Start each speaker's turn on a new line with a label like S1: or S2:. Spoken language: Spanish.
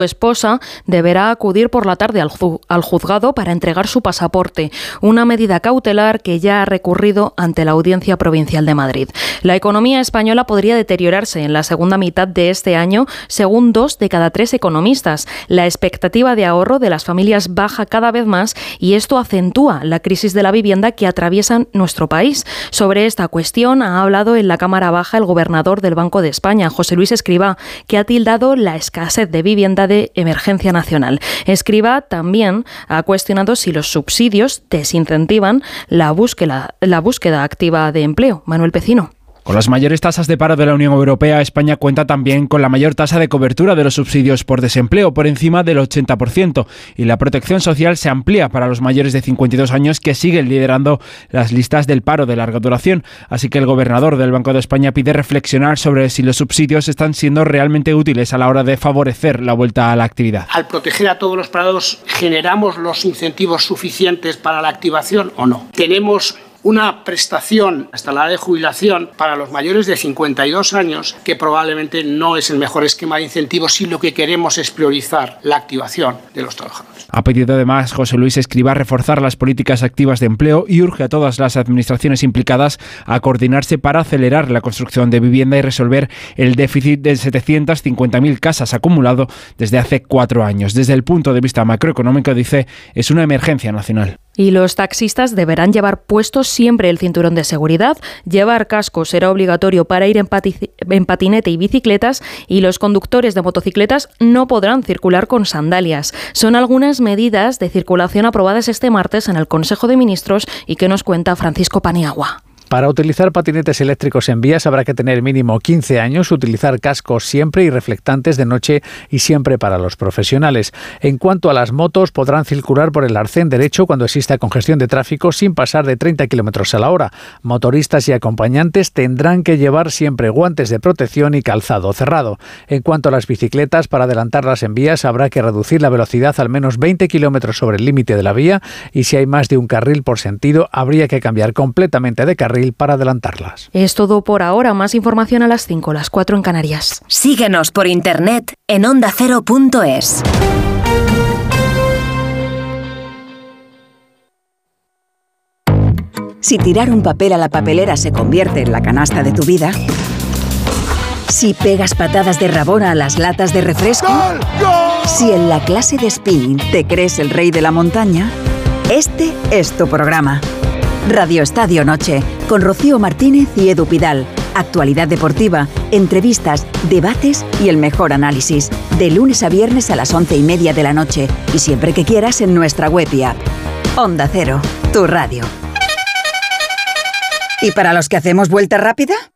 S1: Su esposa deberá acudir por la tarde al juzgado para entregar su pasaporte, una medida cautelar que ya ha recurrido ante la Audiencia Provincial de Madrid. La economía española podría deteriorarse en la segunda mitad de este año, según 2 de cada 3 economistas. La expectativa de ahorro de las familias baja cada vez más y esto acentúa la crisis de la vivienda que atraviesa nuestro país. Sobre esta cuestión ha hablado en la Cámara Baja el gobernador del Banco de España, José Luis Escrivá, que ha tildado la escasez de vivienda de emergencia nacional. Escrivá también ha cuestionado si los subsidios desincentivan la búsqueda activa de empleo. Manuel Pecino.
S2: Con las mayores tasas de paro de la Unión Europea, España cuenta también con la mayor tasa de cobertura de los subsidios por desempleo, por encima del 80%, y la protección social se amplía para los mayores de 52 años que siguen liderando las listas del paro de larga duración. Así que el gobernador del Banco de España pide reflexionar sobre si los subsidios están siendo realmente útiles a la hora de favorecer la vuelta a la actividad.
S3: Al proteger a todos los parados, ¿generamos los incentivos suficientes para la activación o no? Tenemos una prestación hasta la edad de jubilación para los mayores de 52 años que probablemente no es el mejor esquema de incentivos si lo que queremos es priorizar la activación de los trabajadores.
S2: Ha pedido además José Luis Escrivá reforzar las políticas activas de empleo y urge a todas las administraciones implicadas a coordinarse para acelerar la construcción de vivienda y resolver el déficit de 750.000 casas acumulado desde hace 4 años. Desde el punto de vista macroeconómico, dice, es una emergencia nacional.
S1: Y los taxistas deberán llevar puestos siempre el cinturón de seguridad, llevar casco será obligatorio para ir en patinete y bicicletas, y los conductores de motocicletas no podrán circular con sandalias. Son algunas medidas de circulación aprobadas este martes en el Consejo de Ministros y que nos cuenta Francisco Paniagua.
S4: Para utilizar patinetes eléctricos en vías habrá que tener mínimo 15 años, utilizar cascos siempre y reflectantes de noche y siempre para los profesionales. En cuanto a las motos, podrán circular por el arcén derecho cuando exista congestión de tráfico sin pasar de 30 km a la hora. Motoristas y acompañantes tendrán que llevar siempre guantes de protección y calzado cerrado. En cuanto a las bicicletas, para adelantarlas en vías habrá que reducir la velocidad al menos 20 km sobre el límite de la vía, y si hay más de un carril por sentido habría que cambiar completamente de carril para adelantarlas.
S1: Es todo por ahora. Más información a las 5, las 4 en Canarias.
S5: Síguenos por internet en ondacero.es.
S6: Si tirar un papel a la papelera se convierte en la canasta de tu vida, si pegas patadas de rabona a las latas de refresco, ¡gol, gol! Si en la clase de spinning te crees el rey de la montaña, este es tu programa. Radio Estadio Noche, con Rocío Martínez y Edu Pidal. Actualidad deportiva, entrevistas, debates y el mejor análisis. De lunes a viernes a las 11:30 de la noche. Y siempre que quieras en nuestra web y app. Onda Cero, tu radio. ¿Y para los que hacemos vuelta rápida?